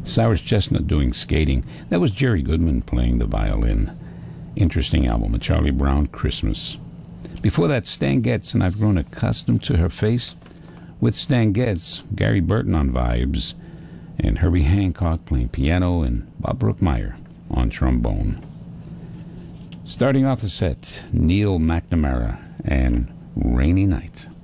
Cyrus Chestnut doing skating. That was Jerry Goodman playing the violin. Interesting album, A Charlie Brown Christmas. Before that, Stan Getz, and I've grown accustomed to her face. With Stan Getz, Gary Burton on vibes, and Herbie Hancock playing piano, and Bob Brookmeyer on trombone. Starting off the set, Neil McNamara and Rainy Night.